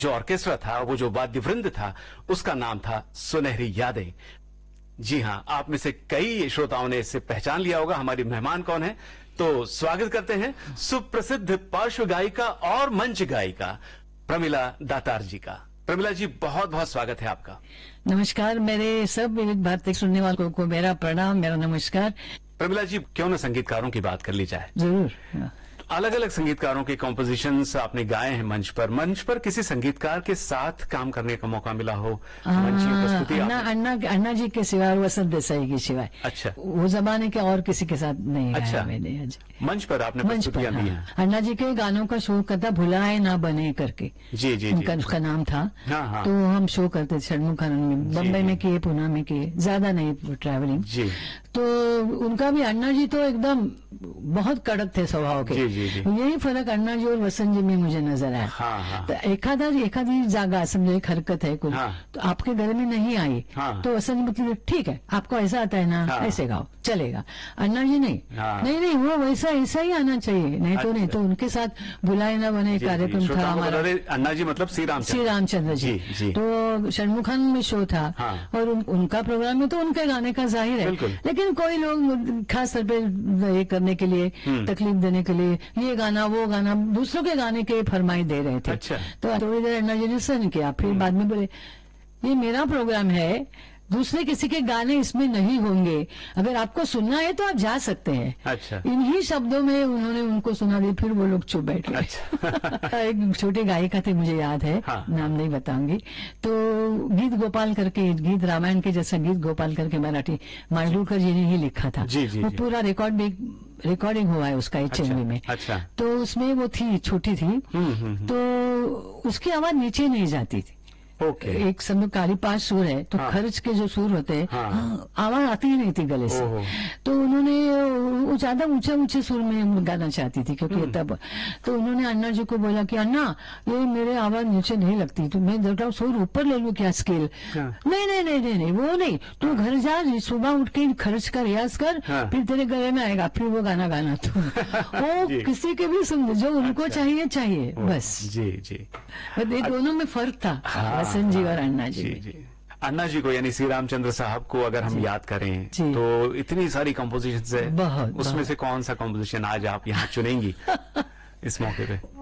जो ऑर्केस्ट्रा था, वो जो वाद्य वृंद था, उसका नाम था सुनहरी यादें। जी हाँ, आप में से कई श्रोताओं ने इससे पहचान लिया होगा। हमारी मेहमान कौन है, तो स्वागत करते हैं सुप्रसिद्ध पार्श्व गायिका और मंच गायिका प्रमिला दातार जी का। प्रमिला जी, बहुत बहुत स्वागत है आपका। नमस्कार, मेरे सब विविध भारती सुनने वालों को मेरा प्रणाम, मेरा नमस्कार। प्रमिला जी, क्यों न संगीतकारों की बात कर ली जाए। जरूर। अलग अलग संगीतकारों के कॉम्पोजिशंस आपने गाए हैं मंच पर किसी संगीतकार के साथ काम करने का मौका मिला हो? प्रस्तुति अन्ना जी के सिवाय, वसंत देसाई के सिवाय। अच्छा, वो जमाने के और किसी के साथ नहीं गाया। अच्छा, मैंने मंच पर आपने प्रस्तुतियां दी हैं। अन्ना जी के गानों का शो करता भुलाए ना बने करके। जी जी, उसका नाम था। हाँ। तो हम शो करते थे षणमुखानंद में, बम्बई में किए, पुणे में किए, ज्यादा नहीं ट्रैवलिंग जी। तो उनका भी, अन्ना जी तो एकदम बहुत कड़क थे स्वभाव के। जी। यही फर्क अन्ना जी और वसंत जी में मुझे नजर आया। हाँ। तो एखादी जागा समझो, एक हरकत है कुछ, तो आपके घर में नहीं आई, तो वसंत मतलब ठीक है, आपको ऐसा आता है ना, ऐसे गाओ, चलेगा। अन्ना जी नहीं, वो वैसा ऐसा ही आना चाहिए, नहीं तो नहीं। तो उनके साथ बुलाए ना बने कार्यक्रम था हमारा। अन्ना जी मतलब श्री रामचंद्र जी। तो षणमुखानंद में शो था, और उनका प्रोग्राम में तो उनके गाने का जाहिर है, लेकिन कोई लोग खास तौर पे ये करने के लिए, तकलीफ देने के लिए, ये गाना वो गाना, दूसरों के गाने के फरमाई दे रहे थे। अच्छा। तो थोड़ी देर अन्ना जी ने सुन किया, फिर बाद में बोले ये मेरा प्रोग्राम है, दूसरे किसी के गाने इसमें नहीं होंगे, अगर आपको सुनना है तो आप जा सकते हैं। अच्छा। इन्हीं शब्दों में उन्होंने उनको सुना दी, फिर वो लोग चुप बैठ गए। अच्छा। एक छोटी गायिका थी, मुझे याद है, नाम नहीं बताऊंगी। तो गीत गोपाल करके, गीत रामायण के जैसा गीत गोपाल करके मराठी मांडूकर जी ने ही लिखा था। वो पूरा रिकॉर्डिंग हुआ है उसका HMV में। अच्छा। तो उसमें वो थी, छोटी थी, तो उसकी आवाज नीचे नहीं जाती थी। एक समझो काली 5 सुर है, तो खर्च के जो सुर होते हैं, आवाज आती ही नहीं थी गले से। तो उन्होंने ज्यादा ऊंचे सुर में गाना चाहती थी, क्योंकि तब तो उन्होंने अन्ना जी को बोला कि अन्ना, ये मेरे आवाज नीचे नहीं लगती, तो मैं जरा सुर ऊपर ले लूं क्या, स्केल? नहीं, वो नहीं, तू घर जा, सुबह उठ के खर्च का रियाज कर, फिर तेरे गले में आएगा, फिर वो गाना गाना। तो वो किसी के भी सुन, जो उनको चाहिए बस। जी। दोनों में फर्क था, वसंत जी और अन्ना जी। अन्ना जी को, यानी श्री रामचंद्र साहब को अगर हम याद करें तो इतनी सारी कंपोजिशन है, उसमें से कौन सा कंपोजिशन आज आप यहाँ चुनेंगी इस मौके पे?